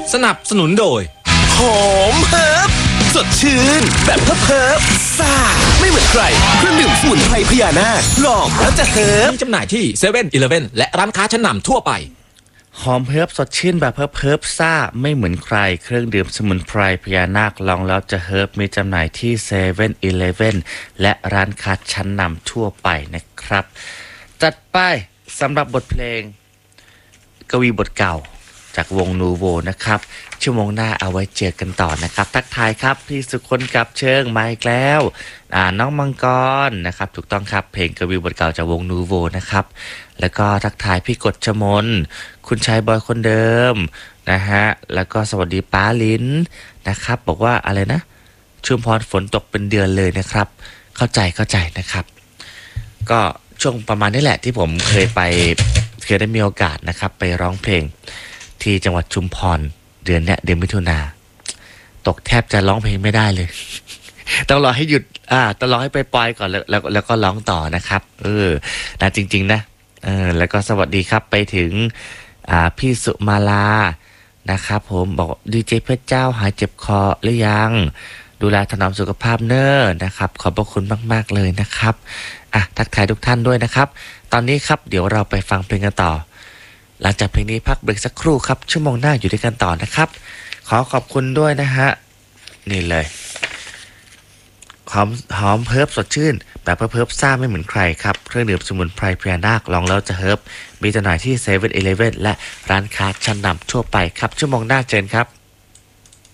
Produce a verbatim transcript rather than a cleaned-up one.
สนับสนุนโดยหอมเฮิร์บสดชื่นแบบเฮิร์บเฮิร์บซ่าไม่เหมือนใครเครื่องดื่มสมุนไพรพญานาคลองแล้วจะเฮิร์บมีจำหน่ายที่เซเว่นอีเลฟเว่นและร้านค้าชั้นนำทั่วไปหอมเฮิร์บสดชื่นแบบเฮิร์บเฮิร์บซ่าไม่เหมือนใครเครื่องดื่มสมุนไพรพญานาคลองแล้วจะเฮิร์บมีจำหน่ายที่เซเว่นอีเลฟเว่นและร้านค้าชั้นนำทั่วไปนะครับจัดไปสำหรับบทเพลงกวีบทเก่าจากวงนูโวนะครับชั่วโมงหน้าเอาไว้เจอกันต่อนะครับทักทายครับพี่สุคนกับเชิงมาอีกแล้วอ่าน้องมังกรนะครับถูกต้องครับเพลงกวีบทเก่าจากวงนูโวนะครับแล้วก็ทักทายพี่กฎชมนคุณชายบอยคนเดิมนะฮะแล้วก็สวัสดีป้าลิ้นนะครับบอกว่าอะไรนะชุมพรฝนตกเป็นเดือนเลยนะครับเข้าใจเข้าใจนะครับก็ช่วงประมาณนี้แหละที่ผมเคยไปเคยได้มีโอกาสนะครับไปร้องเพลงที่จังหวัดชุมพรเดือนเนี้ยเดือนมิถุนาตกแทบจะร้องเพลงไม่ได้เลย ต้องรอให้หยุดอ่าต้องรอให้ไปปล่อยก่อนแล้วแล้วแล้วก็ร้องต่อนะครับเออนะจริงๆนะเออแล้วก็สวัสดีครับไปถึงอ่าพี่สุมาลานะครับผมบอกดีเจเพชรเจ้าหายเจ็บคอหรือยังดูแลถนอมสุขภาพเนอะนะครับขอบพระคุณมากๆเลยนะครับอ่ะทักทายทุกท่านด้วยนะครับตอนนี้ครับเดี๋ยวเราไปฟังเพลงกันต่อหลังจากเพลงนี้พักเบรกสักครู่ครับชั่วโมงหน้าอยู่ด้วยกันต่อนะครับขอขอบคุณด้วยนะฮะนี่เลยหอมหอมเฮิร์บสดชื่นแบบเฮิร์บซ่าไม่เหมือนใครครับเครื่องดื่มสมุนไพรพญานาคลองแล้วจะเฮิร์บมีจำหน่ายที่เซเว่นอีเลฟเว่นและร้านค้าชั้นนำทั่วไปครับชั่วโมงหน้าเจอกันครับ